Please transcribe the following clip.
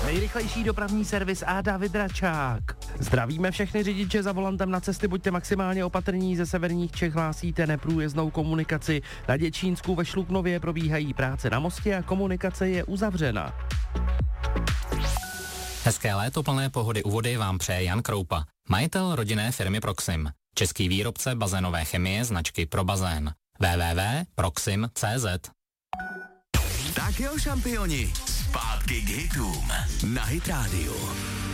Nejrychlejší dopravní servis a David Račák. Zdravíme všechny řidiče za volantem na cesty, buďte maximálně opatrní, ze severních Čech hlásíte neprůjezdnou komunikaci. Na Děčínsku ve Šluknově probíhají práce na mostě a komunikace je uzavřena. Hezké léto plné pohody u vody vám přeje Jan Kroupa, majitel rodinné firmy Proxim, český výrobce bazénové chemie značky Pro bazén. www.proxim.cz. Tak jo, šampioni, zpátky k hitům na Hit Radio.